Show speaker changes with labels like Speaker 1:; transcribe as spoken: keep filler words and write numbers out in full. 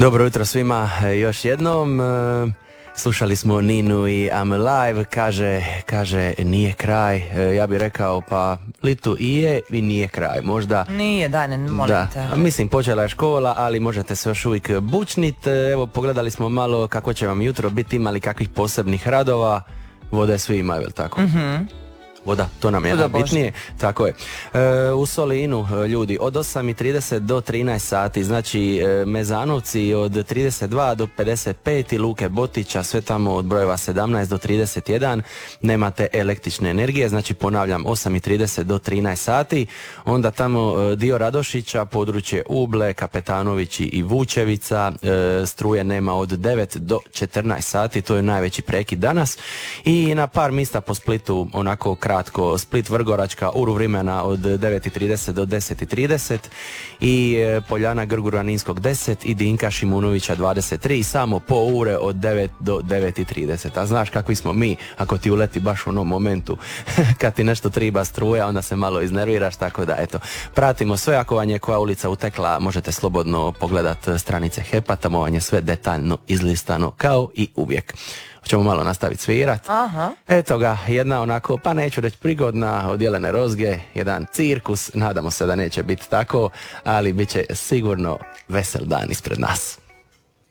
Speaker 1: Dobro jutro svima još jednom. Slušali smo Ninu i I'm Alive, kaže, kaže nije kraj. Ja bih rekao pa litu i je i nije kraj. Možda...
Speaker 2: Nije, daj, ne molim
Speaker 1: da.
Speaker 2: te.
Speaker 1: Mislim, počela je škola, ali možete se još uvijek bučnit. Evo, pogledali smo malo kako će vam jutro biti, imali kakvih posebnih radova. Vode svi imaju, je li tako? Mhm. Voda, to nam je najbitnije. Tako je. E, u Solinu ljudi od osam i trideset do trinaest sati, znači e, Mezanovci od trideset dva do pedeset pet i Luke Botića, sve tamo od brojeva sedamnaest do trideset jedan, nemate električne energije, znači ponavljam osam i trideset do trinaest sati, onda tamo e, dio Radošića, područje Uble, Kapetanovići i Vučevica, e, struje nema od devet do četrnaest sati, to je najveći prekid danas i na par mista po Splitu onako kratko, Split Vrgoračka uru vremena od devet i trideset do deset i trideset i Poljana Grgura Ninskog deset i Dinka Šimunovića dvadeset tri i samo po ure od devet do devet i trideset. A znaš kakvi smo mi ako ti uleti baš u onom momentu kad ti nešto triba struja, onda se malo iznerviraš, tako da eto, pratimo sve. Ako vam je koja ulica utekla, možete slobodno pogledat stranice H E P-a, tamo vam je sve detaljno izlistano kao i uvijek. Hoćemo malo nastaviti svirat.
Speaker 2: Aha.
Speaker 1: Eto ga, jedna onako, pa neću reći prigodna, od Jelene Rozge, jedan cirkus, nadamo se da neće biti tako, ali bit će sigurno vesel dan ispred nas.